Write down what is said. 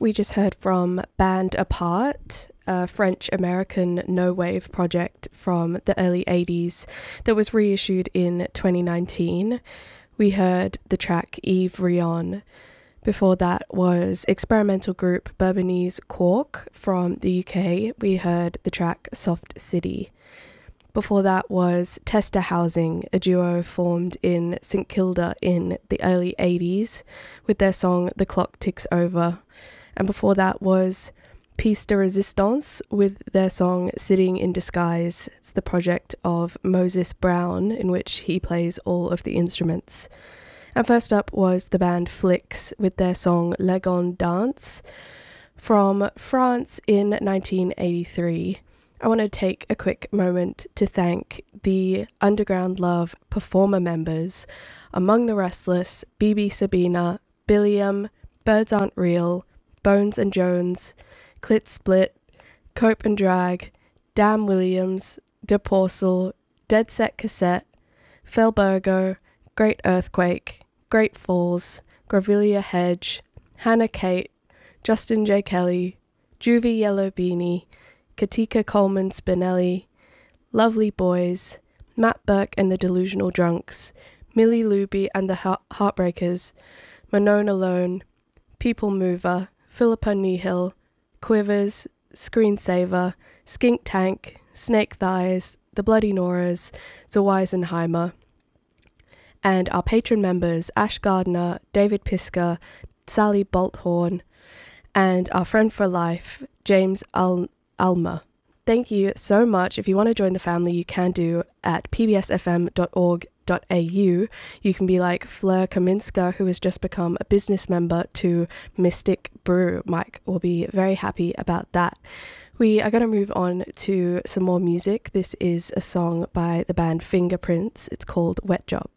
we just heard from Band Apart, a French-American no-wave project from the early 80s that was reissued in 2019. We heard the track Yves Rion. Before that was experimental group Bourbonese Quark from the UK. We heard the track Soft City. Before that was Tester Housing, a duo formed in St Kilda in the early 80s with their song The Clock Ticks Over. And before that was Piece de Resistance with their song Sitting in Disguise. It's the project of Moses Brown, in which he plays all of the instruments. And first up was the band Flix with their song Lagon Dance from France in 1983. I want to take a quick moment to thank the Underground Love performer members, Among the Restless, BB Sabina, Billiam, Birds Aren't Real, Bones and Jones, Clit Split, Cope and Drag, Dan Williams, De Porcel, Dead Set Cassette, Felbergo, Great Earthquake, Great Falls, Gravilia Hedge, Hannah Kate, Justin J. Kelly, Juvie Yellow Beanie, Katika Coleman Spinelli, Lovely Boys, Matt Burke and the Delusional Drunks, Millie Luby and the Heartbreakers, Manon Alone, People Mover, Philippa Nihil, Quivers, Screensaver, Skink Tank, Snake Thighs, The Bloody Noras, Zaweisenheimer, and our patron members Ash Gardner, David Pisker, Sally Bolthorn, and our friend for life, James Alma. Thank you so much. If you want to join the family, you can do at pbsfm.org.au. You can be like Fleur Kaminska, who has just become a business member to Mystic Brew. Mike will be very happy about that. We are going to move on to some more music. This is a song by the band Fingerprints. It's called Wet Job.